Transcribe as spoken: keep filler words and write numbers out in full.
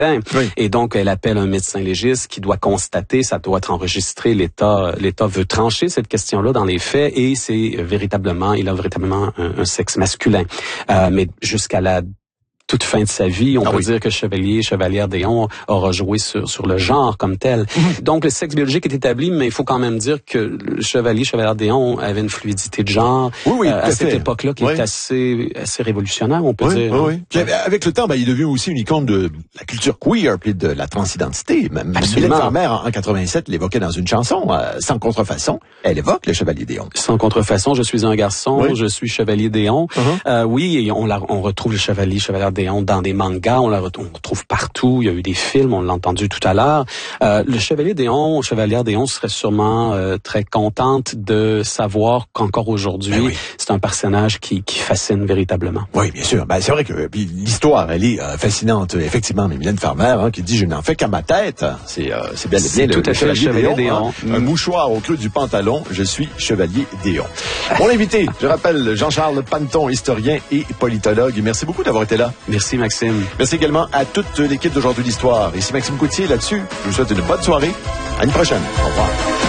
Oui. Et donc, elle appelle un médecin légiste qui doit constater, ça doit être enregistré. L'État, l'État veut trancher cette question-là dans les faits et c'est véritablement, il a véritablement un, un sexe masculin. Euh, mais jusqu'à la toute fin de sa vie, on ah peut oui. dire que Chevalier, Chevalière Déon aura joué sur, sur le genre comme tel. Mmh. Donc, le sexe biologique est établi, mais il faut quand même dire que le Chevalier, Chevalière Déon avait une fluidité de genre oui, oui, euh, à cette fait. époque-là qui oui. est assez, assez révolutionnaire, on peut oui, dire. Oui, oui. Puis, avec le temps, ben, il est devenu aussi une icône de la culture queer puis de la transidentité. Mylène Farmer, en quatre-vingt-sept, l'évoquait dans une chanson, euh, Sans contrefaçon. Elle évoque le Chevalier Déon. Sans contrefaçon, je suis un garçon, oui. je suis Chevalier Déon. Uh-huh. Euh, oui, et on, la, on retrouve le Chevalier, Chevalière Déon dans des mangas. On la retrouve partout. Il y a eu des films, on l'a entendu tout à l'heure. Euh, le Chevalier Déon, Chevalière Déon serait sûrement euh, très contente de savoir qu'encore aujourd'hui, ben oui. c'est un personnage qui, qui fascine véritablement. Oui, bien sûr. Ben, c'est vrai que puis, l'histoire, elle est euh, fascinante, effectivement. Mais Mylène Farmer, hein, qui dit « Je n'en fais qu'à ma tête », c'est, euh, c'est bien c'est bien tout le, à le fait Chevalier, Chevalier Déon. Déon. Hein, mm. Un mouchoir au creux du pantalon, je suis Chevalier Déon. Mon invité, je rappelle, Jean-Charles Panneton, historien et politologue. Merci beaucoup d'avoir été là. Merci, Maxime. Merci également à toute l'équipe d'Aujourd'hui l'Histoire. Ici Maxime Coutier, là-dessus, je vous souhaite une bonne soirée. À une prochaine. Au revoir.